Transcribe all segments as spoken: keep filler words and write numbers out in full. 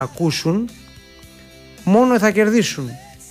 ακούσουν, μόνο θα κερδίσουν.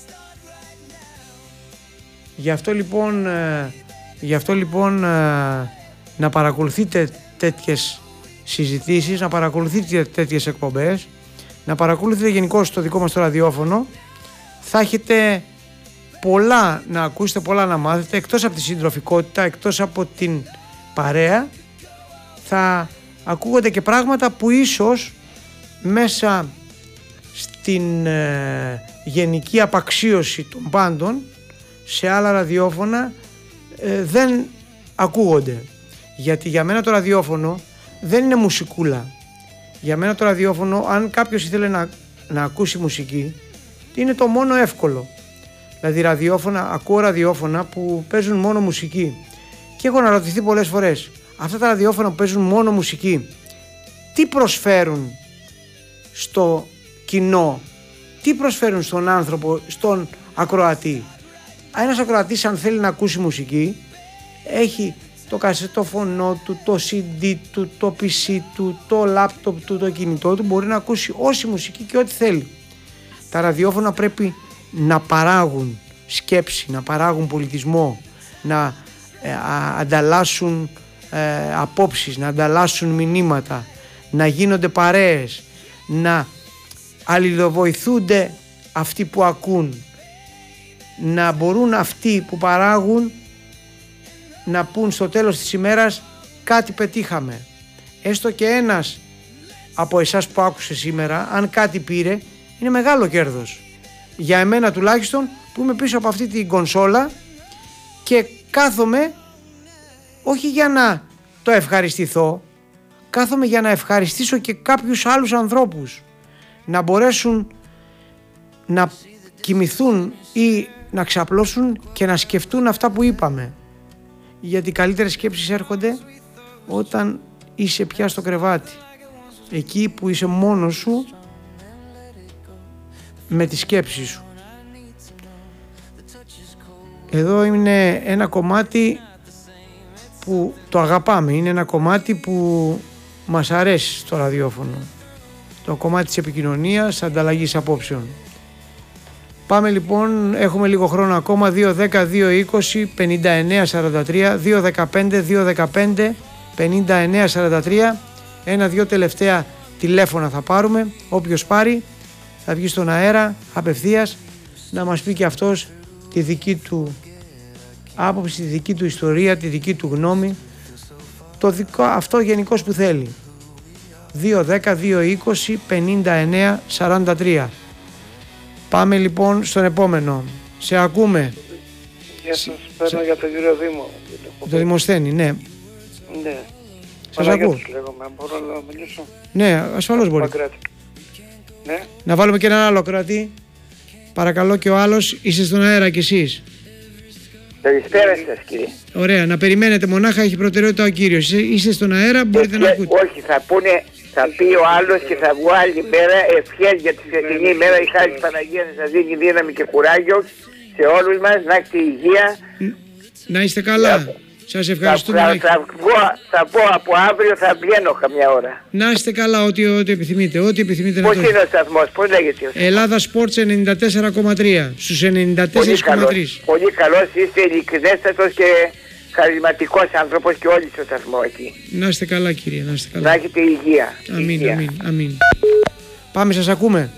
Γι' αυτό λοιπόν, ε, γι' αυτό, λοιπόν ε, να παρακολουθείτε τέτοιες συζητήσεις, να παρακολουθείτε τέτοιες εκπομπές, να παρακολουθείτε γενικώς το δικό μας το ραδιόφωνο. Θα έχετε πολλά να ακούσετε, πολλά να μάθετε, εκτός από τη συντροφικότητα, εκτός από την παρέα, θα ακούγονται και πράγματα που ίσως μέσα στην ε, γενική απαξίωση των πάντων σε άλλα ραδιόφωνα ε, δεν ακούγονται. Γιατί για μένα το ραδιόφωνο δεν είναι μουσικούλα. Για μένα το ραδιόφωνο, αν κάποιος ήθελε να, να ακούσει μουσική, είναι το μόνο εύκολο. Δηλαδή ραδιόφωνα, ακούω ραδιόφωνα που παίζουν μόνο μουσική. Και έχω αναρωτηθεί πολλές φορές, αυτά τα ραδιόφωνα που παίζουν μόνο μουσική, τι προσφέρουν στο κοινό, τι προσφέρουν στον άνθρωπο, στον ακροατή. Ένας ακροατής, αν θέλει να ακούσει μουσική, έχει το κασετόφωνο του, το σι ντι του, το πι σι του, το λάπτοπ του, το κινητό του, μπορεί να ακούσει όση μουσική και ό,τι θέλει. Τα ραδιόφωνα πρέπει να παράγουν σκέψη, να παράγουν πολιτισμό, να ε, α, ανταλλάσσουν ε, απόψεις, να ανταλλάσσουν μηνύματα, να γίνονται παρέες, να αλληλοβοηθούνται αυτοί που ακούν, να μπορούν αυτοί που παράγουν να πούν στο τέλος της ημέρας κάτι πετύχαμε. Έστω και ένας από εσάς που άκουσε σήμερα, αν κάτι πήρε, είναι μεγάλο κέρδος. Για εμένα τουλάχιστον, που είμαι πίσω από αυτή την κονσόλα και κάθομαι όχι για να το ευχαριστηθώ, κάθομαι για να ευχαριστήσω και κάποιους άλλους ανθρώπους να μπορέσουν να κοιμηθούν ή να ξαπλώσουν και να σκεφτούν αυτά που είπαμε. Γιατί οι καλύτερες σκέψεις έρχονται όταν είσαι πια στο κρεβάτι, εκεί που είσαι μόνος σου με τη σκέψη σου. Εδώ είναι ένα κομμάτι που το αγαπάμε, είναι ένα κομμάτι που μας αρέσει στο ραδιόφωνο, το κομμάτι της επικοινωνίας, ανταλλαγής απόψεων. Πάμε λοιπόν, έχουμε λίγο χρόνο ακόμα. Δύο δέκα δύο είκοσι πενήντα εννέα σαράντα τρία, δύο δεκαπέντε δύο δεκαπέντε πενήντα εννέα σαράντα τρία. Ένα-δυο τελευταία τηλέφωνα θα πάρουμε. Όποιος πάρει θα βγει στον αέρα απευθείας να μας πει και αυτός τη δική του άποψη, τη δική του ιστορία, τη δική του γνώμη, το δικό, αυτό γενικώς που θέλει. Δύο δέκα δύο είκοσι πενήντα εννέα σαράντα τρία. Πάμε λοιπόν στον επόμενο. Σε ακούμε. Γεια σας, παίρνω σε... για τον κύριο Δήμο. Το Δημοσθένη, ναι. Ναι. Σας ακούω. Λέγομαι, μπορώ να μιλήσω. Ναι, ασφαλώς μπορεί. Ναι. Να βάλουμε και έναν άλλο κράτη. Παρακαλώ, και ο άλλος, είστε στον αέρα κι εσείς. Καλησπέρα σας, κύριε. Ωραία, να περιμένετε μονάχα, έχει προτεραιότητα ο κύριος. Είστε στον αέρα, μπορείτε Ευχέ... να ακούτε. Όχι, θα πούνε, θα πει ο άλλος και θα βγω άλλη μέρα ευχές για τη φετινή μέρα. Η χάρη της Παναγίας να σας δίνει δύναμη και κουράγιο σε όλους μας, να έχετε υγεία. Να είστε καλά. Θα... Σας ευχαριστούμε. Θα, θα, θα, βγω, θα πω από αύριο, θα βγαίνω καμιά ώρα. Να είστε καλά, ό,τι, ό,τι επιθυμείτε. Ό,τι επιθυμείτε. Πώς να το... είναι ο σταθμός, πώς λέγεται ο σταθμός? Ελλάδα Sports ενενήντα τέσσερα κόμμα τρία στους ενενήντα τέσσερα κόμμα τρία. Πολύ καλός, είστε ειλικρινέστατος και χαρισματικός άνθρωπος και όλοι στο σταθμό εκεί. Να είστε καλά, κύριε, να είστε καλά. Να έχετε υγεία. Αμήν, υγεία. αμήν, αμήν. Πάμε, σας ακούμε.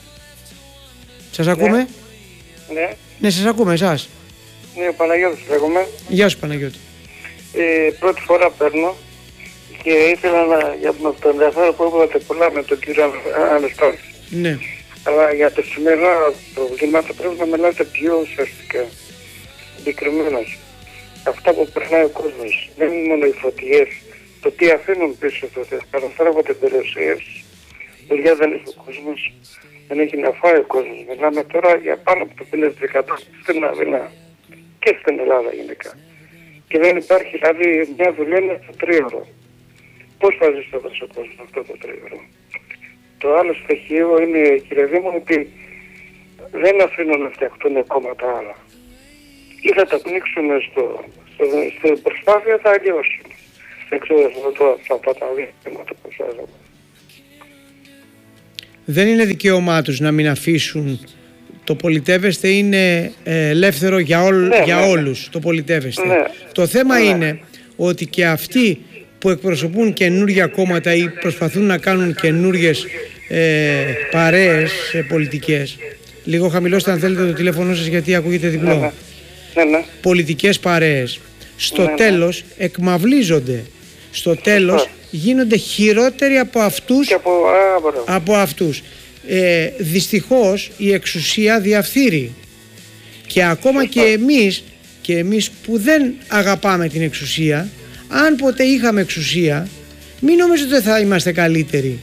Σας ακούμε. Ναι, ναι, ναι σας ακούμε εσάς. Ναι, ο Παναγιώτης λέγομαι. Γεια σου, Παναγιώτη. Ε, πρώτη φορά παίρνω και ήθελα να, για το ενδιαφέρον που είπατε πολλά με τον κύριο Αναστόλη. Ναι. Αλλά για τα σημερινά προβλήματα πρέπει να μιλάτε πιο ουσιαστικά, συγκεκριμένως. Αυτά που περνάει ο κόσμος, δεν είναι μόνο οι φωτιές, το τι αφήνουν πίσω φωτιές, καταστρέφονται περιουσίες, δουλειά δεν έχει ο κόσμος, δεν έχει να φάει ο κόσμος. Μιλάμε τώρα για πάνω από το πενήντα τοις εκατό στην Αθήνα και στην Ελλάδα γενικά. Και δεν υπάρχει δηλαδή μια δουλειά είναι το τρίωρο. Πώς θα ζήσει αυτός ο κόσμος αυτό το τρίωρο? Το άλλο στοιχείο είναι, κύριε Δήμο, ότι δεν αφήνουν να φτιαχτούν κόμματα άλλα. Ή θα τα πνίξουν στο, στο, στην προσπάθεια, θα αλλιώσουν. Δεν ξέρω αυτό το, αυτά τα βήματα που σας. δεν είναι δικαίωμά τους να μην αφήσουν. Το πολιτεύεστε είναι ε, ελεύθερο για, όλ, ναι, για ναι, όλους, το πολιτεύεστε. Ναι. Το θέμα Ναι. είναι ότι και αυτοί που εκπροσωπούν καινούργια κόμματα ή προσπαθούν να κάνουν καινούργιες ε, παρέες ε, πολιτικές. Λίγο χαμηλώστε αν θέλετε το τηλέφωνο σας, γιατί ακούγεται διπλό. Ναι, ναι. Ναι, ναι. Πολιτικές παρέες. Στο Ναι, ναι. τέλος εκμαυλίζονται. Στο τέλος γίνονται χειρότεροι από αυτούς. Και από, α, μπορώ. από αυτούς. Ε, δυστυχώς η εξουσία διαφθείρει. Και ακόμα Σωστά. και εμείς, και εμείς που δεν αγαπάμε την εξουσία, αν ποτέ είχαμε εξουσία, μην νομίζετε ότι θα είμαστε καλύτεροι.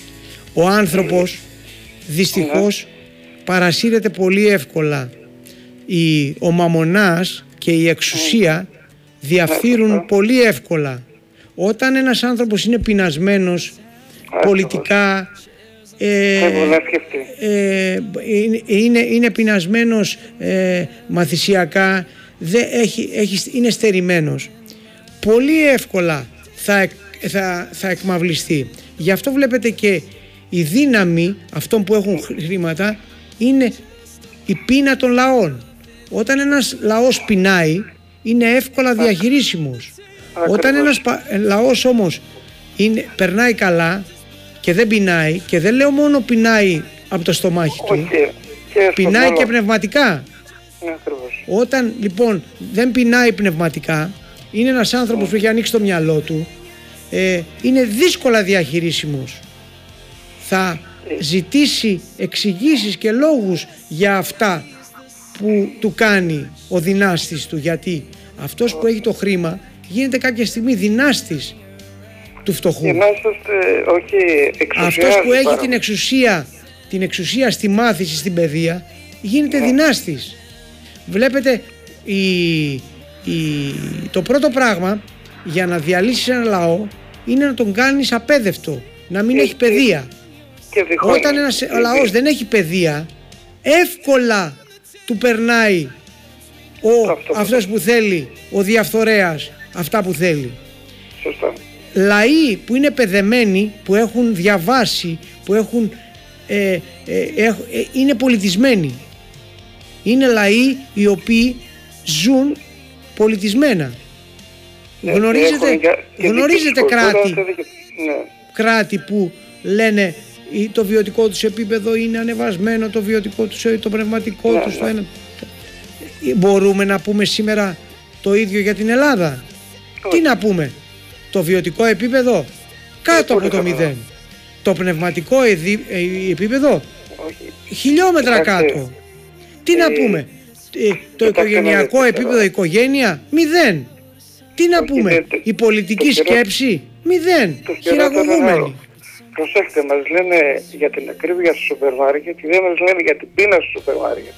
Ο άνθρωπος δυστυχώς παρασύρεται πολύ εύκολα. Η, ο μαμονάς και η εξουσία διαφθείρουν πολύ εύκολα. Όταν ένας άνθρωπος είναι πεινασμένος πολιτικά, ε, Δεν μπορεί να σκεφτεί. ε, είναι, είναι, είναι πεινασμένος ε, μαθησιακά, δεν έχει, έχει, είναι στερημένος, πολύ εύκολα θα, εκ- θα, θα εκμαυλιστεί. Γι' αυτό βλέπετε και η δύναμη αυτών που έχουν χρήματα είναι η πείνα των λαών. Όταν ένας λαός πεινάει, είναι εύκολα διαχειρίσιμος. Όταν ένας πα- λαός όμως είναι, περνάει καλά και δεν πεινάει, και δεν λέω μόνο πεινάει από το στομάχι του, Όχι. Και στο πεινάει μυαλό. και πνευματικά. Ναι, ακριβώς. Όταν λοιπόν δεν πεινάει πνευματικά, είναι ένας άνθρωπος που έχει ανοίξει το μυαλό του, ε, είναι δύσκολα διαχειρίσιμος. Θα ζητήσει εξηγήσεις και λόγους για αυτά που του κάνει ο δυνάστης του, γιατί αυτός που έχει το χρήμα γίνεται κάποια στιγμή δυνάστης του φτωχού. Και να είσαστε, όχι, εξουσιάζει Αυτός που έχει πάρα την εξουσία, την εξουσία στη μάθηση, στην παιδεία, γίνεται δυνάστης. Βλέπετε, η, η, το πρώτο πράγμα για να διαλύσεις ένα λαό είναι να τον κάνεις απέδευτο, να μην Και- έχει παιδεία. και διχόνια. Όταν ένας Και- λαός δεν έχει παιδεία, εύκολα του περνάει ο, Αυτό που αυτός που θέλει, ο διαφθορέας, αυτά που θέλει. Σωστά. Λαοί που είναι παιδεμένοι, που έχουν διαβάσει, που έχουν, ε, ε, έχ- ε, είναι πολιτισμένοι. Είναι λαοί οι οποίοι ζουν πολιτισμένα. Ναι, Γνωρίζετε, έχουν για- και γνωρίζετε δική τους κράτη, κουλτούρα, δική- Ναι. κράτη που λένε ή το βιωτικό τους επίπεδο είναι ανεβασμένο, το βιωτικό τους, ε, το πνευματικό Ναι, τους, το ναι. ένα. Ε, Μπορούμε να πούμε σήμερα το ίδιο για την Ελλάδα? Όχι. Τι να πούμε? Το βιωτικό επίπεδο κάτω πολύ από το χαμηλό. μηδέν. Το πνευματικό εδι- ε, επίπεδο Όχι. χιλιόμετρα Κοιτάξτε, κάτω. Τι να ε, πούμε? Ε, το κοιτάξτε οικογενειακό να δείτε επίπεδο, τώρα. οικογένεια, μηδέν. Τι να Όχι, πούμε? ναι, το- Η πολιτική το χειρό- σκέψη, μηδέν. Το χειρότερο είναι Χειραγωγούμενη. άλλο. Προσέξτε, μας λένε για την ακρίβεια στο σούπερ μάρκετ και δεν μας λένε για την πείνα στο σούπερ μάρκετ.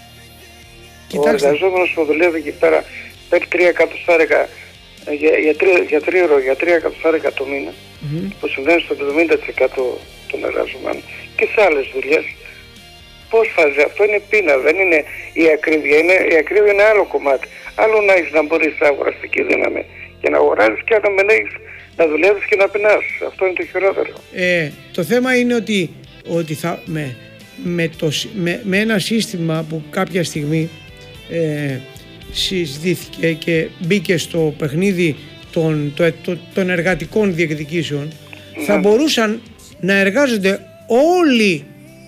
Ο Κοιτάξτε, εργαζόμενος που δουλεύει εκεί πέρα παίρνει τρία εκατοστάρικα ε, για, για, τρία- για, τρία ευρώ, για τρία εκατοστάρικα το μήνα, μμμ. που συμβαίνει στο εβδομήντα τοις εκατό των εργαζομένων και σε άλλες δουλειές. Πώς φάζει, αυτό είναι πείνα, δεν είναι η ακρίβεια. Είναι, η ακρίβεια είναι άλλο κομμάτι. Άλλο να έχεις να μπορείς να αγοραστική δύναμη και να αγοράζεις, και άλλο να μην έχεις να δουλεύεις και να πεινάς. Αυτό είναι το χειρότερο. Ε, το θέμα είναι ότι, ότι θα, με, με, το, σ- με, με ένα σύστημα που κάποια στιγμή ε, συζητήθηκε και μπήκε στο παιχνίδι των, το, το- των εργατικών διεκδικήσεων, θα μπορούσαν να εργάζονται όλοι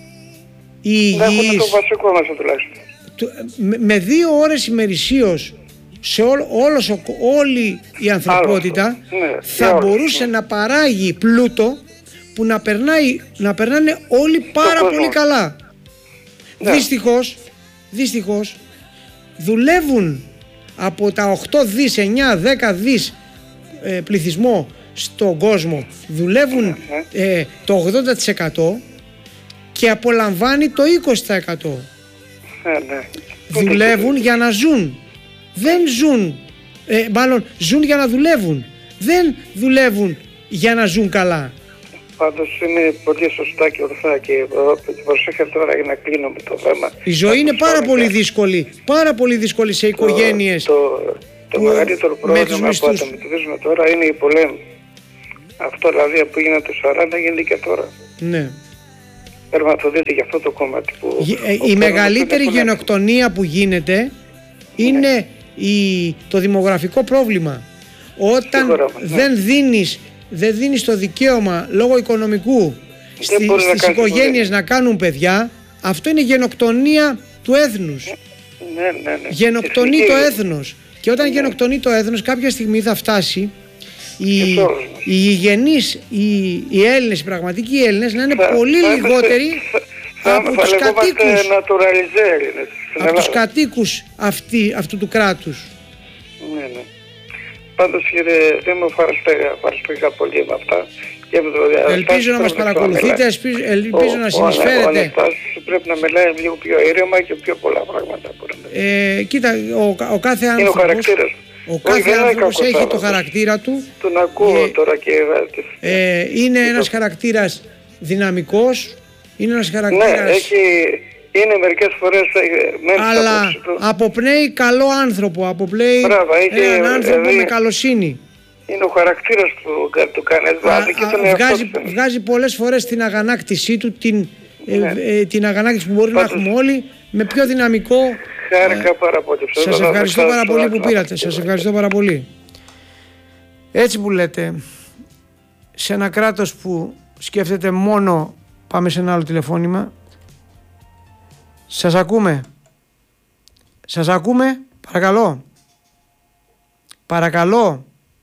οι Να έχουμε το υγιείς βασικό μας τουλάχιστον. του- με, με δύο ώρες ημερησίως σε όλο, όλος ο, όλη η ανθρωπότητα Άλλο αυτό. Ναι, θα για όλους, μπορούσε ναι. να παράγει πλούτο που να, περνάει, να περνάνε όλοι πάρα κόσμο. πολύ καλά. Ναι. Δυστυχώς, δυστυχώς δουλεύουν από τα οκτώ δις, εννιά, δέκα δις ε, πληθυσμό στον κόσμο, δουλεύουν ε, το ογδόντα τοις εκατό και απολαμβάνει το είκοσι τοις εκατό. Ναι, ναι. Δουλεύουν για να ζουν. Δεν ζουν, ε, μάλλον ζουν για να δουλεύουν. Δεν δουλεύουν για να ζουν καλά. Πάντως είναι πολύ σωστά και ορθά και ε, προσέχετε τώρα για να κλείνω με το θέμα. Η ζωή είναι πάρα Τώρα, πολύ ναι. δύσκολη. Πάρα πολύ δύσκολη σε Το- οικογένειες. Το, το που- μεγαλύτερο με τους πρόβλημα που μισθούς. αντιμετωπίζουμε τώρα είναι η πολέμη. Αυτό δηλαδή που γίνεται το σαράντα γίνεται και τώρα. Ναι. Ερματοδίτη για αυτό το κομμάτι που... Η, η μεγαλύτερη γενοκτονία που γίνεται είναι ναι. η, το δημογραφικό πρόβλημα. Όταν χώρα, δεν, ναι. δίνεις, δεν δίνεις το δικαίωμα λόγω οικονομικού στη, στις οικογένειες να κάνουν παιδιά, αυτό είναι γενοκτονία του έθνους. Ναι, ναι, ναι. Γενοκτονεί το έθνος. Και όταν ναι. γενοκτονεί το έθνος, κάποια στιγμή θα φτάσει οι, οι γηγενείς, οι, οι Έλληνες, οι πραγματικοί Έλληνες να είναι θα, πολύ θα, λιγότεροι θα, από θα, τους θα κατοίκους, από τους κατοίκους αυτή, αυτού του κράτους. Ναι, ναι. Πάντως κύριε, δεν μου ευχαριστήκα πολύ με αυτά. Ελπίζω να μας παρακολουθείτε, ελπίζω, ελπίζω να συνεισφέρετε. Ο Αναστάσης πρέπει να μιλάει λίγο πιο ήρεμα και πιο πολλά πράγματα. Ε, κοίτα, ο, ο κάθε άνθρωπος, είναι ο χαρακτήρας. Ο κάθε άνθρωπος έχει άνθρωπος. το χαρακτήρα του. Τον ακούω ε, τώρα και... Ε, είναι ένας χαρακτήρας δυναμικός, είναι ένας χαρακτήρας... Ναι, έχει... Είναι μερικές φορές... Αλλά αποπνέει καλό άνθρωπο, αποπνέει έναν άνθρωπο δηλαδή... με καλοσύνη. Είναι ο χαρακτήρας του, του κανένας βάζει και τον βγάζει, βγάζει πολλές φορές την αγανάκτησή του, την, ναι. ε, ε, την αγανάκτηση που μπορεί Πάντως, να έχουμε όλοι, με πιο δυναμικό... Χάρηκα πάρα πολύ. Σας ευχαριστώ πάρα πολύ που πήρατε. Σας ευχαριστώ πάρα πολύ. Έτσι που λέτε, σε ένα κράτος που σκέφτεται μόνο... Πάμε σε ένα άλλο τηλεφώνημα. Σας ακούμε. Σας ακούμε. Παρακαλώ. Παρακαλώ.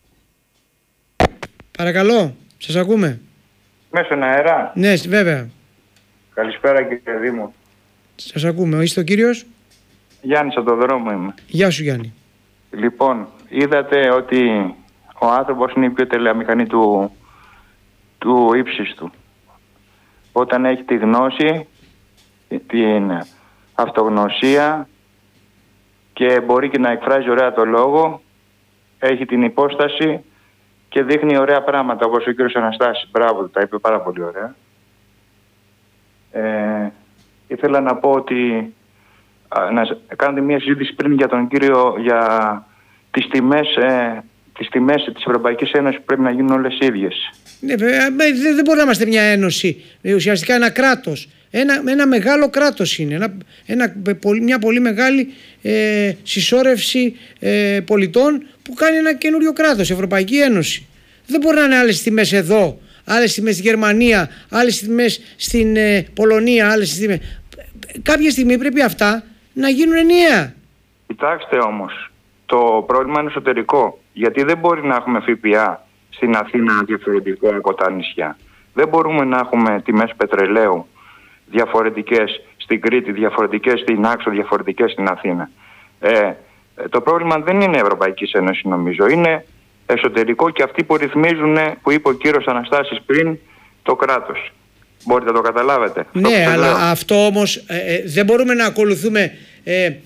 Παρακαλώ, σας ακούμε. Μέσον αέρα. Ναι, βέβαια. Καλησπέρα κύριε Δήμο. Σας ακούμε. Είστε ο κύριος? Γιάννης από το δρόμο είμαι. Γεια σου Γιάννη. Λοιπόν, είδατε ότι ο άνθρωπος είναι η πιο τελεία μηχανή του, του ύψης του. Όταν έχει τη γνώση, την αυτογνωσία και μπορεί και να εκφράζει ωραία το λόγο, έχει την υπόσταση και δείχνει ωραία πράγματα, όπως ο κύριος Αναστάσης. Μπράβο, τα είπε πάρα πολύ ωραία. Ε, ήθελα να πω ότι α, να κάνετε μια συζήτηση πριν για τον κύριο για τις τιμές, ε, τις τιμές της Ευρωπαϊκής Ένωσης που πρέπει να γίνουν όλες ίδιες. Ναι, δεν μπορεί να είμαστε μια ένωση, ουσιαστικά ένα κράτος. Ένα, ένα μεγάλο κράτος είναι, ένα, ένα, μια πολύ μεγάλη ε, συσσόρευση ε, πολιτών που κάνει ένα καινούριο κράτος, Ευρωπαϊκή Ένωση. Δεν μπορεί να είναι άλλες τιμές εδώ, άλλες τιμές στη Γερμανία, άλλες τιμές στην ε, Πολωνία, άλλες τιμές. Κάποια στιγμή πρέπει αυτά να γίνουν ενιαία. Κοιτάξτε όμως, το πρόβλημα είναι εσωτερικό. Γιατί δεν μπορεί να έχουμε ΦΠΑ στην Αθήνα διαφορετικό από τα νησιά. Δεν μπορούμε να έχουμε τιμές πετρελαίου διαφορετικές στην Κρήτη, διαφορετικές στην Άξο, διαφορετικές στην Αθήνα. Ε, το πρόβλημα δεν είναι Ευρωπαϊκή Ένωση νομίζω, είναι εσωτερικό και αυτοί που ρυθμίζουν, που είπε ο κύριος Αναστάσης πριν, το κράτος. Μπορείτε να το καταλάβετε? Ναι, αυτό αλλά λέω. Αυτό όμως ε, ε, δεν μπορούμε να ακολουθούμε ε, ε,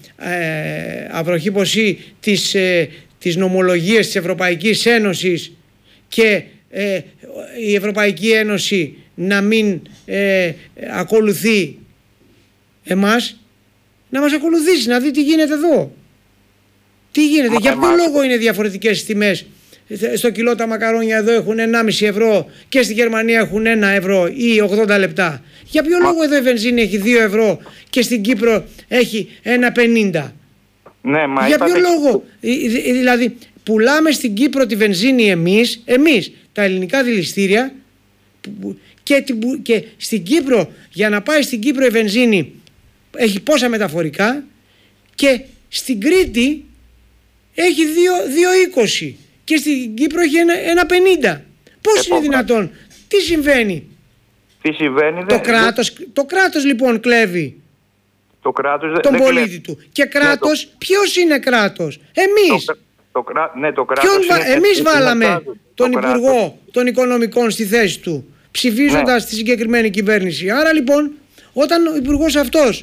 αυροχήπωση της, ε, της νομολογίας της Ευρωπαϊκής Ένωσης και ε, η Ευρωπαϊκή Ένωση να μην ε, ακολουθεί εμάς, να μας ακολουθήσει, να δει τι γίνεται εδώ. Τι γίνεται, Μα, για ποιο εμάς... λόγο είναι διαφορετικές τιμές? Στο κιλό τα μακαρόνια εδώ έχουν ενάμιση ευρώ και στη Γερμανία έχουν ένα ευρώ ή ογδόντα λεπτά. Για ποιο Μα... λόγο εδώ η βενζίνη έχει δύο ευρώ και στην Κύπρο έχει ένα πενήντα? Ναι, μα για είπατε... ποιο λόγο? Δηλαδή πουλάμε στην Κύπρο τη βενζίνη εμείς, εμείς τα ελληνικά δηληστήρια, και, και στην Κύπρο, για να πάει στην Κύπρο η βενζίνη έχει πόσα μεταφορικά και στην Κρήτη έχει δύο είκοσι και στην Κύπρο έχει ένα πενήντα. Πώς είναι δυνατόν? Τι συμβαίνει? Τι συμβαίνει? Το, κράτος, το κράτος λοιπόν κλέβει το κράτος, τον δεν πολίτη κλέβει. του. Και κράτος, ναι, το... ποιος είναι κράτος? Εμείς. Το, το, το, ναι, το κράτος Ποιον, είναι, εμείς βάλαμε το τον το Υπουργό κράτος. των Οικονομικών στη θέση του, ψηφίζοντας ναι. τη συγκεκριμένη κυβέρνηση. Άρα λοιπόν, όταν ο Υπουργός αυτός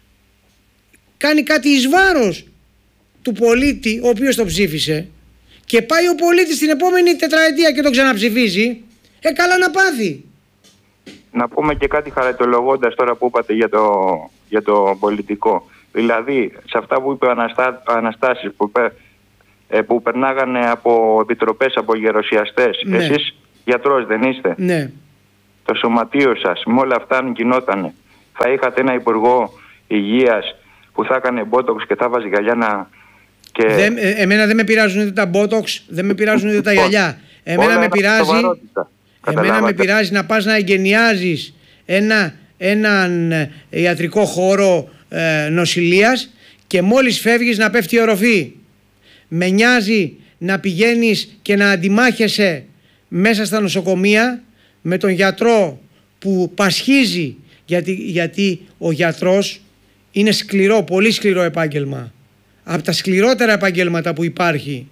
κάνει κάτι εις βάρος του πολίτη ο οποίος το ψήφισε και πάει ο πολίτης την επόμενη τετραετία και το ξαναψηφίζει, ε καλά να πάθει. Να πούμε και κάτι χαρακτολογώντας τώρα που είπατε για το, για το πολιτικό. Δηλαδή, σε αυτά που είπε ο Αναστά, Αναστάσης που, είπε, ε, που περνάγανε από επιτροπές, από γεροσιαστές, ναι. Εσείς γιατρός δεν είστε? Ναι. το σωματείο σας, με όλα αυτά αν γινότανε, θα είχατε ένα υπουργό υγείας που θα έκανε μπότοξ και θα βάζει γυαλιά να... Και... Δεν, ε, εμένα δεν με πειράζουν ούτε τα μπότοξ, δεν με πειράζουν ούτε τα γυαλιά. Εμένα με πειράζει, εμένα με πειράζει να πας να εγκαινιάζεις ένα, έναν ιατρικό χώρο ε, νοσηλείας και μόλις φεύγεις να πέφτει η οροφή. Με νοιάζει να πηγαίνεις και να αντιμάχεσαι μέσα στα νοσοκομεία με τον γιατρό που πασχίζει, γιατί, γιατί ο γιατρός είναι σκληρό, πολύ σκληρό επάγγελμα. Από τα σκληρότερα επαγγέλματα που υπάρχει.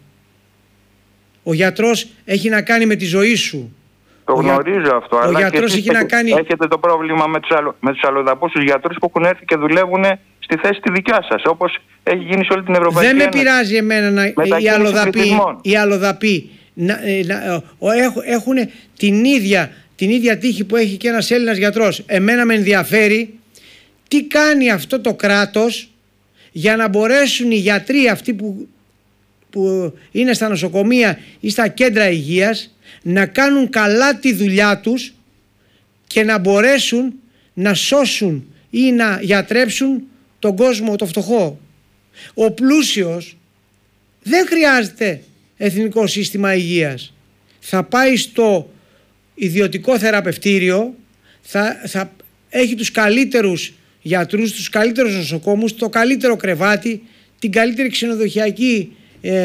Ο γιατρός έχει να κάνει με τη ζωή σου. Το ο γνωρίζω για... αυτό. Ο αλλά γιατρός έχει να κάνει... Έχετε το πρόβλημα με τους, αλλο... με τους αλλοδαπούς, τους γιατρούς που έχουν έρθει και δουλεύουν στη θέση τη δικιά σας, όπως έχει γίνει σε όλη την Ευρωπαϊκή Δεν Ένωση. με πειράζει εμένα να... οι αλλοδαποί, οι αλλοδαποί να, να, έχουν την ίδια, την ίδια τύχη που έχει και ένας Έλληνας γιατρός. Εμένα με ενδιαφέρει τι κάνει αυτό το κράτος για να μπορέσουν οι γιατροί αυτοί που, που είναι στα νοσοκομεία ή στα κέντρα υγείας να κάνουν καλά τη δουλειά τους και να μπορέσουν να σώσουν ή να γιατρέψουν τον κόσμο το φτωχό. Ο πλούσιος δεν χρειάζεται εθνικό σύστημα υγείας. Θα πάει στο ιδιωτικό θεραπευτήριο, θα, θα έχει τους καλύτερους γιατρούς, τους καλύτερους νοσοκόμους, το καλύτερο κρεβάτι, την καλύτερη ξενοδοχειακή, ε,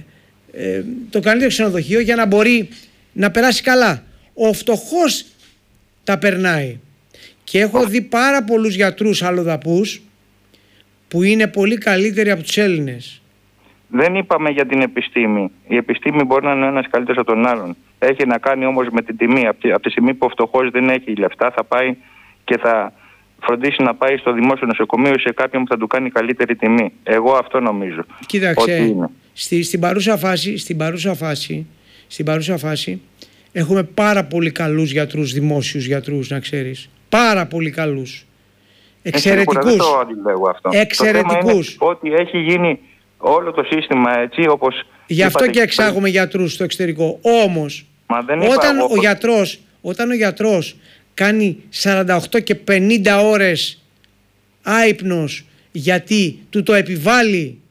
ε, το καλύτερο ξενοδοχείο για να μπορεί να περάσει καλά. Ο φτωχός τα περνάει. Και έχω δει πάρα πολλούς γιατρούς αλλοδαπούς που είναι πολύ καλύτεροι από τους Έλληνες. Δεν είπαμε για την επιστήμη. Η επιστήμη μπορεί να είναι ένας καλύτερος από τον άλλον. Έχει να κάνει όμως με την τιμή. Από τη στιγμή που ο φτωχός δεν έχει λεφτά, θα πάει και θα φροντίσει να πάει στο δημόσιο νοσοκομείο σε κάποιον που θα του κάνει καλύτερη τιμή. Εγώ αυτό νομίζω. Κοίταξε, στη, στην, παρούσα φάση, στην, παρούσα φάση, στην παρούσα φάση έχουμε πάρα πολύ καλούς γιατρούς, δημόσιους γιατρούς, να ξέρεις. Πάρα πολύ καλούς. Εξαιρετικούς. Δεν το αντιλέγω αυτό. Εξαιρετικούς. Ότι έχει γίνει όλο το σύστημα έτσι όπως... Γι' αυτό και εξάγουμε γιατρούς στο εξωτερικό. Όμως, όταν, είπα, ο γιατρός, όταν ο γιατρός κάνει σαράντα οκτώ και πενήντα ώρες άυπνος γιατί του το επιβάλλει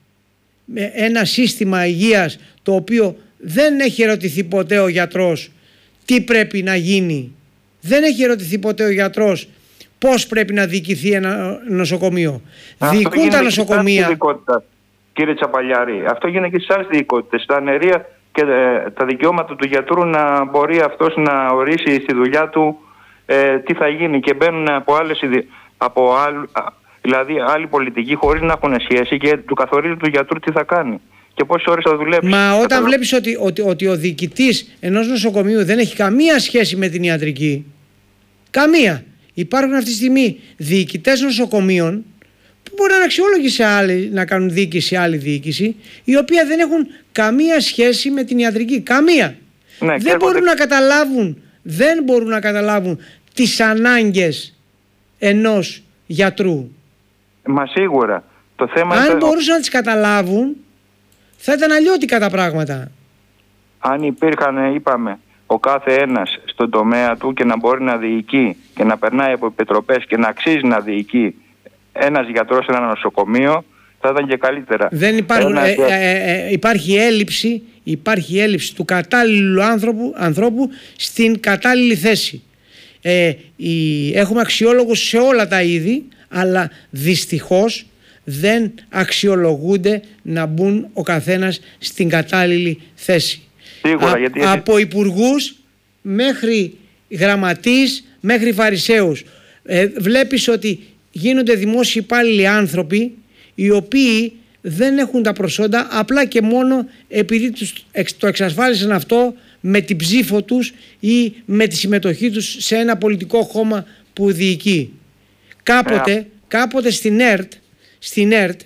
ένα σύστημα υγείας το οποίο δεν έχει ερωτηθεί ποτέ ο γιατρός τι πρέπει να γίνει. Δεν έχει ερωτηθεί ποτέ ο γιατρός πώς πρέπει να διοικηθεί ένα νοσοκομείο. Διοικούν τα νοσοκομεία. Κύριε Τσαπαλιάρη, αυτό γίνεται και στις άλλες διοικότητες. Στα αναιρεία και ε, τα δικαιώματα του γιατρού να μπορεί αυτός να ορίσει στη δουλειά του ε, τι θα γίνει και μπαίνουν από άλλες, από άλλ, δηλαδή άλλοι πολιτικοί χωρίς να έχουν σχέση και του καθορίζουν του γιατρού τι θα κάνει και πόσες ώρες θα δουλέψει. Μα όταν Καταλά... βλέπεις ότι, ότι, ότι ο διοικητής ενός νοσοκομείου δεν έχει καμία σχέση με την ιατρική, καμία. Υπάρχουν αυτή τη στιγμή διοικητές νοσοκομείων που μπορεί να είναι αξιόλογοι σε άλλη, να κάνουν διοίκηση σε άλλη διοίκηση, οι οποίοι δεν έχουν καμία σχέση με την ιατρική. Καμία. Ναι, δεν μπορούν να καταλάβουν, δεν μπορούν να καταλάβουν τις ανάγκες ενός γιατρού. Μα σίγουρα. Το θέμα Αν είναι... μπορούσαν να τις καταλάβουν, θα ήταν αλλιώτικα τα πράγματα. Αν υπήρχαν, είπαμε, ο κάθε ένας στον τομέα του και να μπορεί να διοικεί και να περνάει από επιτροπές και να αξίζει να διοικεί ένας γιατρός σε ένα νοσοκομείο, θα ήταν και καλύτερα. Δεν υπάρχουν, ε, ε, ε, υπάρχει, έλλειψη, υπάρχει έλλειψη του κατάλληλου άνθρωπου, ανθρώπου στην κατάλληλη θέση. Ε, η, έχουμε αξιόλογους σε όλα τα είδη, αλλά δυστυχώς δεν αξιολογούνται να μπουν ο καθένας στην κατάλληλη θέση. Σίγουρα, Α, γιατί... Από υπουργούς μέχρι γραμματείς μέχρι φαρισαίους. Ε, βλέπεις ότι γίνονται δημόσιοι υπάλληλοι άνθρωποι οι οποίοι δεν έχουν τα προσόντα απλά και μόνο επειδή τους, το εξασφάλισαν αυτό με την ψήφο τους ή με τη συμμετοχή τους σε ένα πολιτικό κόμμα που διοικεί. Κάποτε, yeah. κάποτε στην ΕΡΤ, στην ΕΡΤ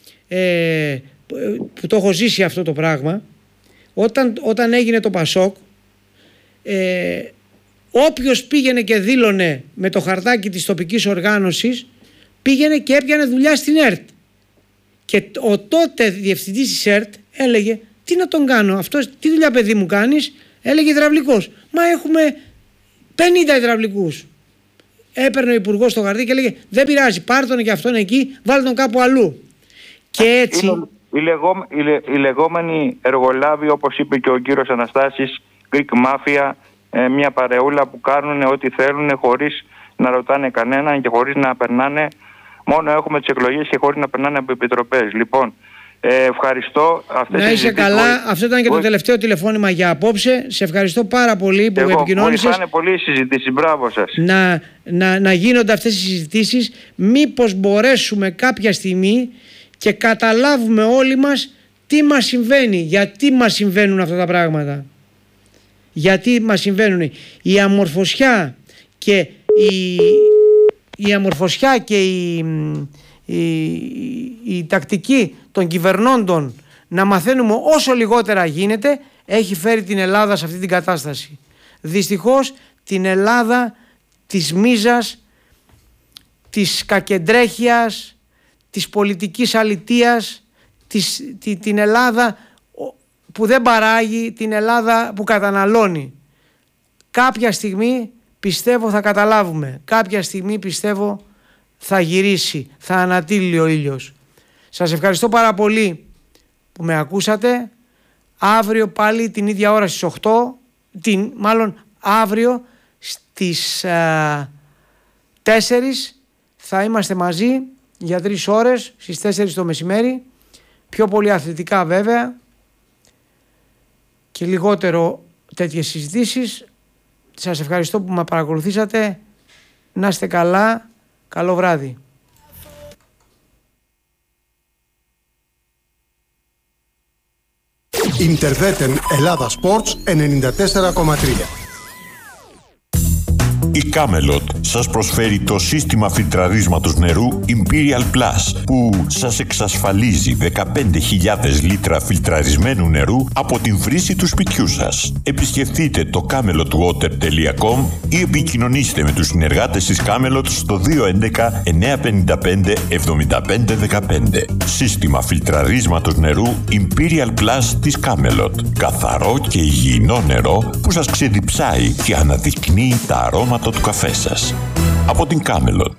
ε, που το έχω ζήσει αυτό το πράγμα, όταν, όταν έγινε το Πασόκ, ε, όποιος πήγαινε και δήλωνε με το χαρτάκι της τοπικής οργάνωσης πήγαινε και έπιανε δουλειά στην ΕΡΤ. Και ο τότε διευθυντής της ΕΡΤ έλεγε τι να τον κάνω, αυτός, τι δουλειά παιδί μου κάνεις, έλεγε υδραυλικός. Μα έχουμε πενήντα υδραυλικούς. Έπαιρνε ο υπουργός στο χαρτί και έλεγε δεν πειράζει, πάρ' τον και αυτόν εκεί, βάλ' τον κάπου αλλού. Και έτσι... Είναι, οι, λεγό, οι, λε, οι λεγόμενοι εργολάβοι, όπως είπε και ο κύριος Αναστάσης, Greek Mafia, ε, μια παρεούλα που κάνουν ό,τι θέλουν χωρίς να ρωτάνε κανέναν και χωρίς να περνάνε, μόνο έχουμε τις εκλογές και χωρίς να περνάνε από επιτροπές. Λοιπόν, ε, ευχαριστώ. Αυτές να είσαι καλά. Που... Αυτό ήταν και το τελευταίο τηλεφώνημα για απόψε. Σε ευχαριστώ πάρα πολύ που επικοινώνησες. Βοηθάνε πολύ οι συζητήσεις. Μπράβο σας. Να, να, να γίνονται αυτές οι συζητήσεις. Μήπως μπορέσουμε κάποια στιγμή και καταλάβουμε όλοι μας τι μας συμβαίνει. Γιατί μας συμβαίνουν αυτά τα πράγματα. Γιατί μας συμβαίνουν. Η αμορφωσιά και η, η, αμορφωσιά και η, η, η, η τακτική των κυβερνώντων να μαθαίνουμε όσο λιγότερα γίνεται έχει φέρει την Ελλάδα σε αυτή την κατάσταση. Δυστυχώς την Ελλάδα της μίζας, της κακεντρέχειας, της πολιτικής αλητείας, της, τη, την Ελλάδα που δεν παράγει, την Ελλάδα που καταναλώνει. Κάποια στιγμή πιστεύω θα καταλάβουμε, κάποια στιγμή πιστεύω θα γυρίσει, θα ανατείλει ο ήλιος. Σας ευχαριστώ πάρα πολύ που με ακούσατε. Αύριο πάλι την ίδια ώρα στις οκτώ, την, μάλλον αύριο στις α, τέσσερις θα είμαστε μαζί για τρεις ώρες, στις τέσσερις το μεσημέρι, πιο πολύ αθλητικά βέβαια και λιγότερο τέτοιες συζητήσεις. Σας ευχαριστώ που με παρακολουθήσατε. Να είστε καλά. Καλό βράδυ. Ιντερβέτεν Ελλάδα Sports ενενήντα τέσσερα κόμμα τρία. Η Camelot σας προσφέρει το σύστημα φιλτραρίσματος νερού Imperial Plus που σας εξασφαλίζει δεκαπέντε χιλιάδες λίτρα φιλτραρισμένου νερού από την βρύση του σπιτιού σας. Επισκεφτείτε το camelot water τελεία com ή επικοινωνήστε με τους συνεργάτες της Camelot στο δύο έντεκα εννιακόσια πενήντα πέντε εβδομήντα πέντε δεκαπέντε. Σύστημα φιλτραρίσματος νερού Imperial Plus της Camelot. Καθαρό και υγιεινό νερό που σας ξεδιψάει και αναδεικνύει τα αρώματα του καφέ σας. Από την Camelot.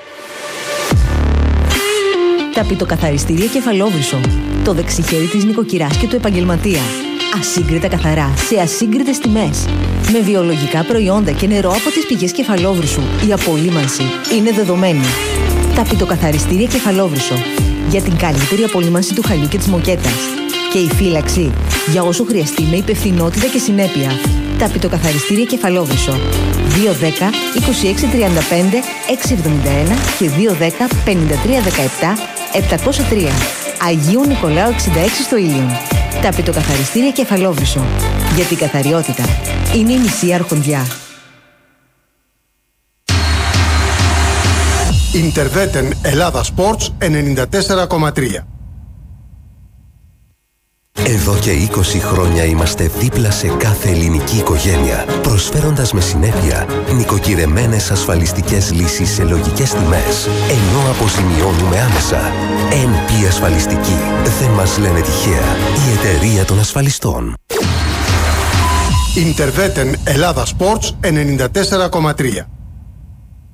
Ταπητοκαθαριστήρια Κεφαλόβρυσο. Το δεξιχέρι της νοικοκυράς και του επαγγελματία. Ασύγκριτα καθαρά, σε ασύγκριτες τιμές. Με βιολογικά προϊόντα και νερό από τις πηγές Κεφαλόβρυσου. Η απολύμανση είναι δεδομένη. Ταπητοκαθαριστήρια Κεφαλόβρυσο. Για την καλύτερη απολύμανση του χαλιού και της μοκέτας. Και η φύλαξη για όσο χρειαστεί με υπευθυνότητα και συνέπεια. Ταπητοκαθαριστήρια Κεφαλόβρυσο. δύο δέκα είκοσι έξι τριάντα πέντε εξακόσια εβδομήντα ένα και δύο δέκα πενήντα τρία δεκαεπτά επτακόσια τρία. Αγίου Νικολάου εξήντα έξι στο Ήλιον. Ταπητοκαθαριστήρια Κεφαλόβρυσο. Γιατί η καθαριότητα είναι η μισή αρχοντιά. Ιντερβέτεν Ελλάδα Sports ενενήντα τέσσερα κόμμα τρία. Εδώ και είκοσι χρόνια είμαστε δίπλα σε κάθε ελληνική οικογένεια, προσφέροντας με συνέπεια νοικοκυρεμένες ασφαλιστικές λύσεις σε λογικές τιμές, ενώ αποζημιώνουμε άμεσα. εν πι Ασφαλιστική. Δεν μας λένε τυχαία. Η εταιρεία των ασφαλιστών. Ιντερβέτεν Ελλάδα Sports ενενήντα τέσσερα κόμμα τρία.